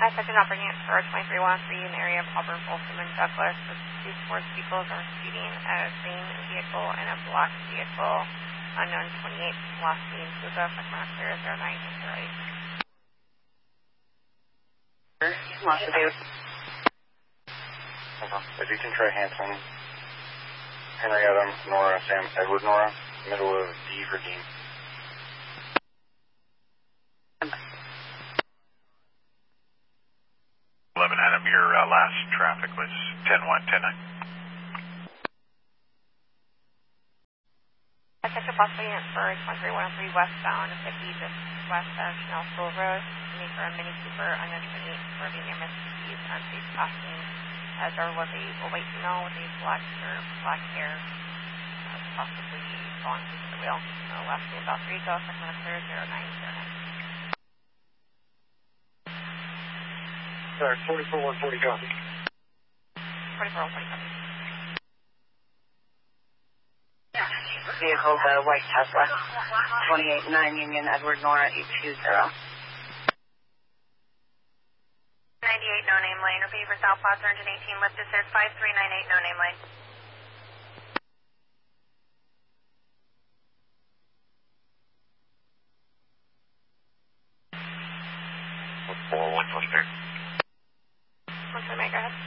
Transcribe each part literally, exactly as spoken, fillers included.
I such an operating for twenty-three one three in the area of Auburn, Folsom, and Douglas. The two sports vehicles are speeding a green vehicle and a black vehicle. Unknown twenty-eight, velocity in Fuga, Sacramento clear zero nine zero eight. Lost the view. If you can try Hanson, Henry Adams, Nora, Sam, Edward, Nora, middle of D for Dean. eleven Adam, your uh, last traffic was ten one, ten nine. I took a bus unit for twenty-three one three westbound, fifty just west of Chanel School Road. Need for a Mini Cooper, unknown twenty-eight, swerving near Mississippi's unsafe passing. Uh, driver was a white female with a black shirt, black hair, uh, possibly falling through the wheel. Uh, last name about three, go, Sacramento clear zero nine zero nine. Sorry, forty-four one forty, copy. forty-four one forty, copy. Vehicle, the white Tesla, twenty-eight nine Union, Edward, Nora, eight two zero. ninety-eight, no name lane. Repeat for South Plaza, engine eighteen, lift assist, five three nine eight, no name lane. four one twenty-three. What's the make ahead?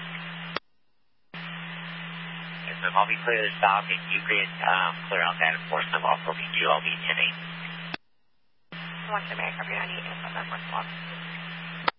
Yes, ma'am, I'll be clear to stop and you can um, clear out that enforcement off for me. I'll be ten eight. What's the make? Copy ninety-eight, and seven, first block.